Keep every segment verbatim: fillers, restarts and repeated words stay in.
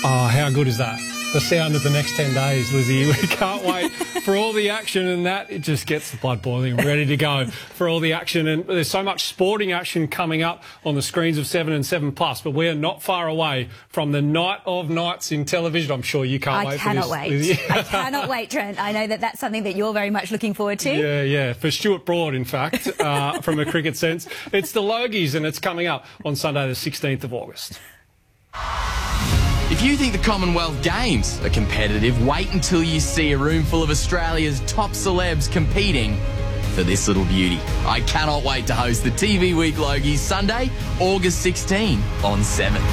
Oh, how good is that? The sound of the next ten days, Lizzie. We can't wait for all the action and that. It just gets the blood boiling, ready to go for all the action. And there's so much sporting action coming up on the screens of seven and seven plus, but we are not far away from the night of nights in television. I'm sure you can't I wait cannot for this. wait. I cannot wait, Trent. I know that that's something that you're very much looking forward to. Yeah, yeah. For Stuart Broad, in fact, uh, from a cricket sense. It's the Logies, and it's coming up on Sunday the sixteenth of August. If you think the Commonwealth Games are competitive, wait until you see a room full of Australia's top celebs competing for this little beauty. I cannot wait to host the T V Week Logies Sunday, August sixteenth on seven.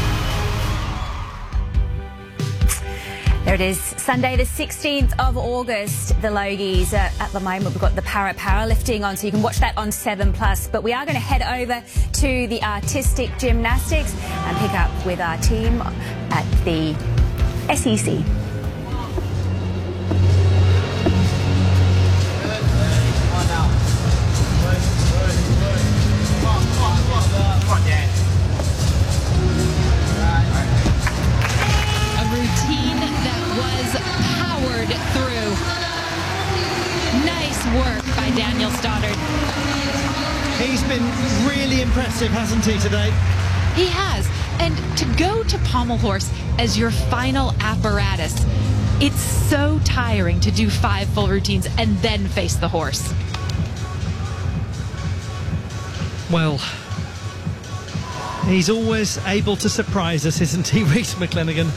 There it is, Sunday the sixteenth of August, the Logies. Uh, at the moment we've got the para powerlifting on, so you can watch that on seven plus. But we are going to head over to the artistic gymnastics and pick up with our team at the S E C. Work by Daniel Stoddard. He's been really impressive, hasn't he, today? He has. And to go to pommel horse as your final apparatus, it's so tiring to do five full routines and then face the horse. Well, he's always able to surprise us, isn't he, Rhys McClenaghan?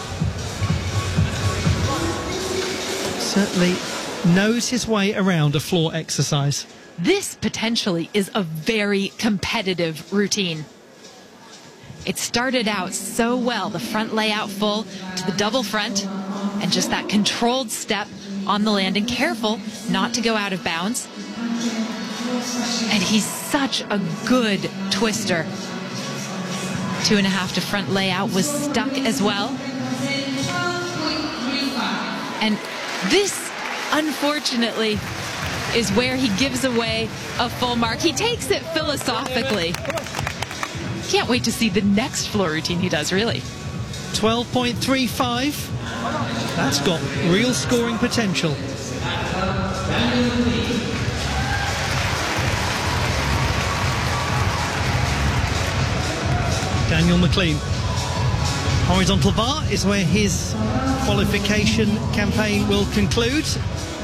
Certainly knows his way around a floor exercise. This potentially is a very competitive routine. It started out so well, the front layout full to the double front, and just that controlled step on the landing, careful not to go out of bounds. And he's such a good twister. Two and a half to front layout was stuck as well. And this, unfortunately, is where he gives away a full mark. He takes it philosophically. Can't wait to see the next floor routine he does, really. twelve point three five. That's got real scoring potential. Daniel McLean. Horizontal bar is where his qualification campaign will conclude.